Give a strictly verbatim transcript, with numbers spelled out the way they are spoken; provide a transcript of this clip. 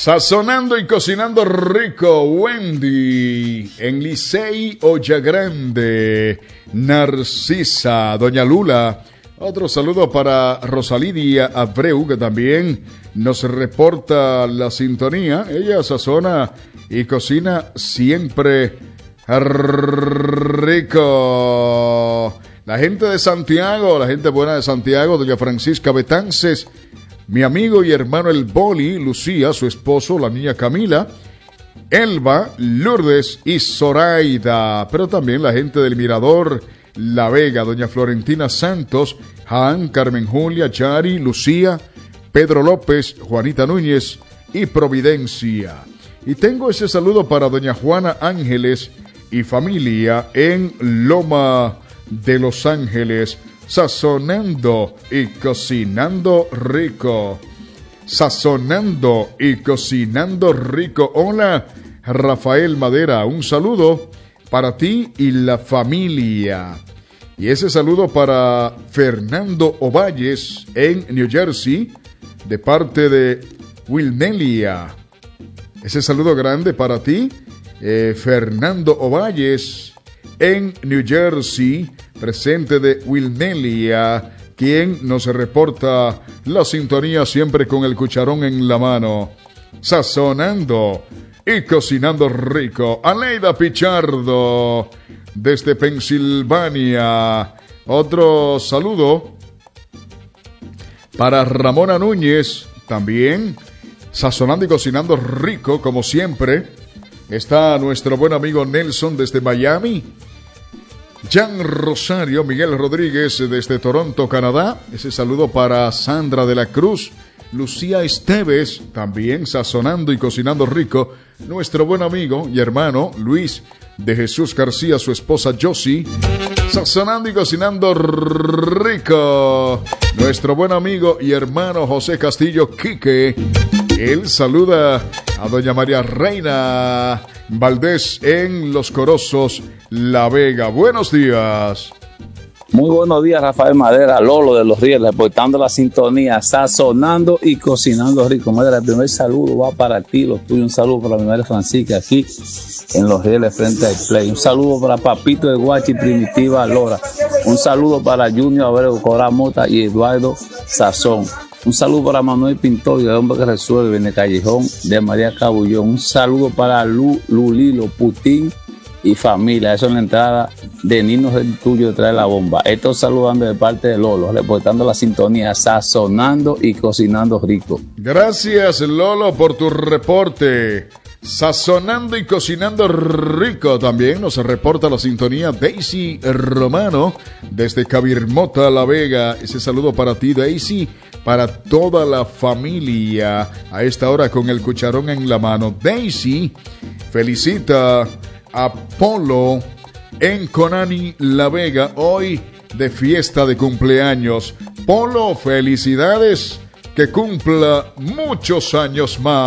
Sazonando y cocinando rico, Wendy, en Licey, Olla Grande, Narcisa, Doña Lula. Otro saludo para Rosalidia Abreu, que también nos reporta la sintonía. Ella sazona y cocina siempre rico. La gente de Santiago, la gente buena de Santiago, doña Francisca Betances, mi amigo y hermano el Boli, Lucía, su esposo, la niña Camila, Elba, Lourdes y Zoraida, pero también la gente del Mirador, La Vega, doña Florentina Santos, Jan, Carmen Julia, Yari, Lucía, Pedro López, Juanita Núñez y Providencia. Y tengo ese saludo para doña Juana Ángeles y familia en Loma de Los Ángeles, sazonando y cocinando rico. Sazonando y cocinando rico. Hola, Rafael Madera, un saludo para ti y la familia. Y ese saludo para Fernando Ovalles en New Jersey, de parte de Wilnelia. Ese saludo grande para ti, eh, Fernando Ovalles en New Jersey, presente de Wilnelia, quien nos reporta la sintonía siempre con el cucharón en la mano, sazonando y cocinando rico. Aleida Pichardo, desde Pensilvania. Otro saludo para Ramona Núñez, también sazonando y cocinando rico, como siempre. Está nuestro buen amigo Nelson desde Miami. Jan Rosario, Miguel Rodríguez desde Toronto, Canadá. Ese saludo para Sandra de la Cruz, Lucía Esteves, también sazonando y cocinando rico. Nuestro buen amigo y hermano Luis de Jesús García, su esposa Josie, sazonando y cocinando rico. Nuestro buen amigo y hermano José Castillo Quique, él saluda a doña María Reina Valdés en Los Corozos, La Vega. Buenos días. Muy buenos días, Rafael Madera, Lolo de Los Ríos, reportando la sintonía, sazonando y cocinando rico. Madera, el primer saludo va para ti, los tuyos. Un saludo para mi madre Francisca, aquí en Los Ríos, frente al Play. Un saludo para Papito de Guachi, Primitiva Lora. Un saludo para Junior Abreu, Cora Mota y Eduardo Sazón. Un saludo para Manuel Pintor, el hombre que resuelve en el Callejón de María Cabullón. Un saludo para Lu, Lulilo, Putin y familia. Eso en la entrada de Ninos del Tuyo trae la bomba. Estoy saludando de parte de Lolo, reportando la sintonía, sazonando y cocinando rico. Gracias, Lolo, por tu reporte. Sazonando y cocinando rico. También nos reporta la sintonía Daisy Romano desde Cabirmota, La Vega. Ese saludo para ti, Daisy, para toda la familia a esta hora con el cucharón en la mano. Daisy felicita a Polo en Conani, La Vega, hoy de fiesta de cumpleaños. Polo, felicidades, que cumpla muchos años más.